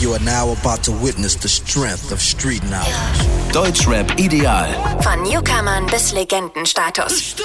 You are now about to witness the strength of street knowledge. Deutschrap ideal. Von Newcomern bis Legendenstatus.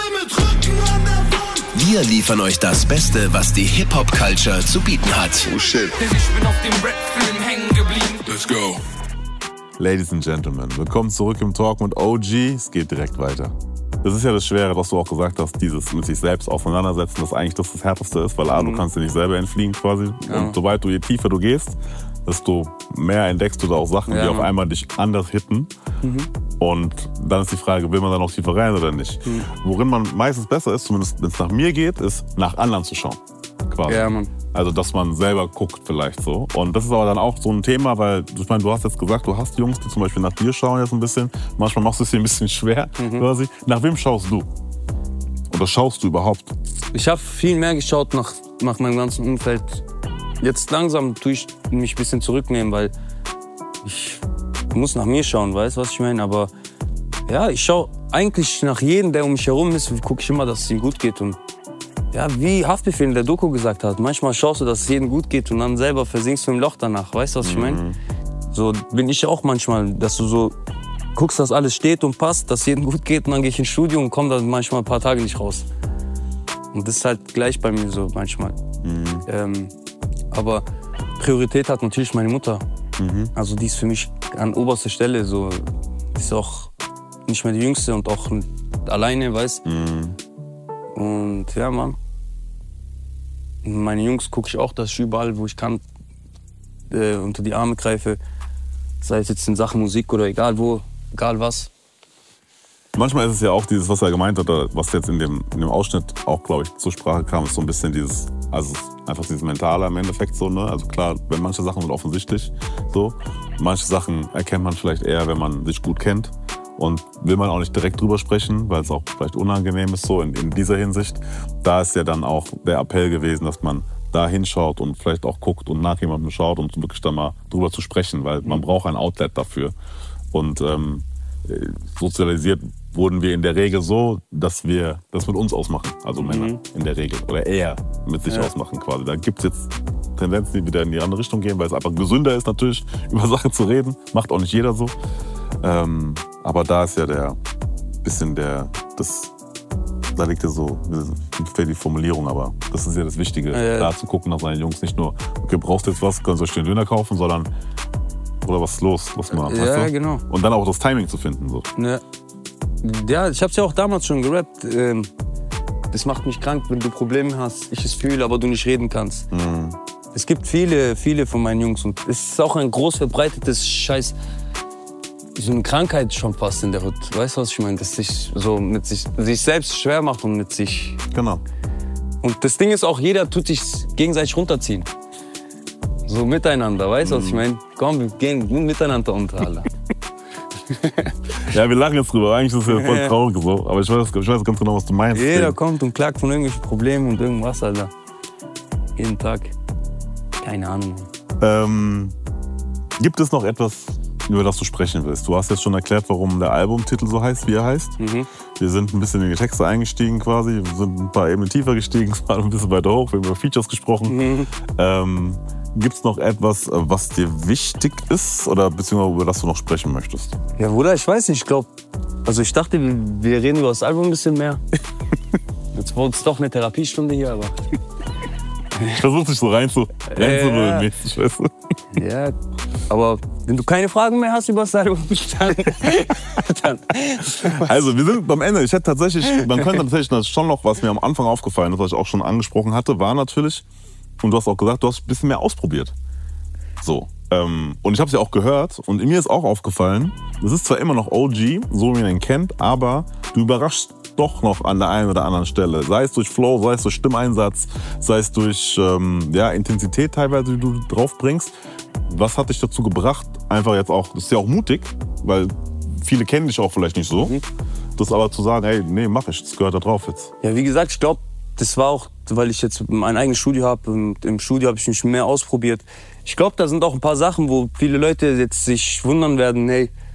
Wir liefern euch das Beste, was die Hip-Hop-Culture zu bieten hat. Oh shit. Denn ich bin auf dem Rap-Film hängen geblieben. Let's go. Ladies and Gentlemen, willkommen zurück im Talk mit OG. Es geht direkt weiter. Das ist ja das Schwere, was du auch gesagt hast, dieses mit sich selbst auseinandersetzen, das eigentlich das Härteste ist, weil du kannst dir nicht selber entfliehen quasi. Ja. Und sobald je tiefer du gehst, desto mehr entdeckst du da auch Sachen, die auf einmal dich anders hitten. Und dann ist die Frage, will man da noch tiefer rein oder nicht? Worin man meistens besser ist, zumindest wenn es nach mir geht, ist nach anderen zu schauen. Quasi. Ja, Mann. Also, dass man selber guckt vielleicht so. Und das ist aber dann auch so ein Thema, weil, ich meine, du hast jetzt gesagt, du hast Jungs, die zum Beispiel nach dir schauen jetzt ein bisschen. Manchmal machst du es dir ein bisschen schwer quasi. Nach wem schaust du? Oder schaust du überhaupt? Ich habe viel mehr geschaut nach meinem ganzen Umfeld. Jetzt langsam tue ich mich ein bisschen zurücknehmen, weil ich muss nach mir schauen, weißt du, was ich meine? Aber ja, ich schaue eigentlich nach jedem, der um mich herum ist, gucke ich immer, dass es ihm gut geht. Und ja, wie Haftbefehl in der Doku gesagt hat, manchmal schaust du, dass es jedem gut geht und dann selber versinkst du im Loch danach. Weißt du, was ich meine? So bin ich auch manchmal, dass du so guckst, dass alles steht und passt, dass es jedem gut geht und dann gehe ich ins Studio und komme dann manchmal ein paar Tage nicht raus. Und das ist halt gleich bei mir so manchmal. Aber Priorität hat natürlich meine Mutter. Also die ist für mich an oberster Stelle. So. Die ist auch nicht mehr die Jüngste und auch alleine, weißt du? Und ja, Mann. Meine Jungs gucke ich auch, dass ich überall, wo ich kann, unter die Arme greife. Sei es jetzt in Sachen Musik oder egal wo, egal was. Manchmal ist es ja auch dieses, was er gemeint hat, oder was jetzt in dem Ausschnitt auch, glaube ich, zur Sprache kam, ist so ein bisschen dieses, also einfach dieses Mentale im Endeffekt so, ne? Also klar, wenn manche Sachen sind offensichtlich so. Manche Sachen erkennt man vielleicht eher, wenn man sich gut kennt. Und will man auch nicht direkt drüber sprechen, weil es auch vielleicht unangenehm ist so in dieser Hinsicht. Da ist ja dann auch der Appell gewesen, dass man da hinschaut und vielleicht auch guckt und nach jemandem schaut und wirklich dann mal drüber zu sprechen, weil man braucht ein Outlet dafür. Und sozialisiert wurden wir in der Regel so, dass wir das mit uns ausmachen, also Männer in der Regel, oder eher mit sich ausmachen quasi. Da gibt es jetzt Tendenzen, die wieder in die andere Richtung gehen, weil es einfach gesünder ist natürlich, über Sachen zu reden. Macht auch nicht jeder so. Aber da ist ja da liegt ja so, mir fehlt die Formulierung, aber das ist ja das Wichtige, da zu gucken nach seinen Jungs. Nicht nur, okay, brauchst du jetzt was, kannst du euch den Döner kaufen, sondern, oder was ist los, was mal, weißt du? Genau. Und dann auch das Timing zu finden. So. Ja, ich hab's ja auch damals schon gerappt. Das macht mich krank, wenn du Probleme hast, ich es fühle, aber du nicht reden kannst. Es gibt viele von meinen Jungs und es ist auch ein groß verbreitetes Scheiß, so eine Krankheit schon fast in der Hut. Weißt du, was ich meine? Dass sich so mit sich selbst schwer macht und mit sich. Genau. Und das Ding ist auch, jeder tut sich gegenseitig runterziehen. So miteinander, weißt du, was ich meine? Komm, wir gehen miteinander unter, Alter. Ja, wir lachen jetzt drüber. Eigentlich ist es ja voll traurig so. Aber ich weiß ganz genau, was du meinst. Jeder kommt und klagt von irgendwelchen Problemen und irgendwas, Alter. Jeden Tag. Keine Ahnung. Gibt es noch etwas, über das du sprechen willst? Du hast jetzt schon erklärt, warum der Albumtitel so heißt, wie er heißt. Wir sind ein bisschen in die Texte eingestiegen quasi. Wir sind ein paar Ebenen tiefer gestiegen, mal ein bisschen weiter hoch. Wir haben über Features gesprochen. Gibt es noch etwas, was dir wichtig ist oder beziehungsweise über das du noch sprechen möchtest? Ja, Bruder, ich weiß nicht. Ich dachte, wir reden über das Album ein bisschen mehr. Jetzt wurde es doch eine Therapiestunde hier, aber... Ich versuche dich so reinzuholen, mäßig, weißt du? Ja, aber wenn du keine Fragen mehr hast über das Album, dann... Also, wir sind am Ende. Man könnte tatsächlich schon noch, was mir am Anfang aufgefallen ist, was ich auch schon angesprochen hatte, war natürlich, und du hast auch gesagt, du hast ein bisschen mehr ausprobiert. So. Und ich habe es ja auch gehört und mir ist auch aufgefallen, das ist zwar immer noch OG, so wie man ihn kennt, aber du überraschst doch noch an der einen oder anderen Stelle. Sei es durch Flow, sei es durch Stimmeinsatz, sei es durch Intensität teilweise, die du drauf bringst. Was hat dich dazu gebracht, einfach jetzt auch, das ist ja auch mutig, weil viele kennen dich auch vielleicht nicht so, das aber zu sagen, ey, nee, mach ich, das gehört da drauf jetzt. Ja, wie gesagt, ich glaube, das war auch, weil ich jetzt mein eigenes Studio habe und im Studio habe ich mich mehr ausprobiert. Ich glaube, da sind auch ein paar Sachen, wo viele Leute jetzt sich wundern werden, hey,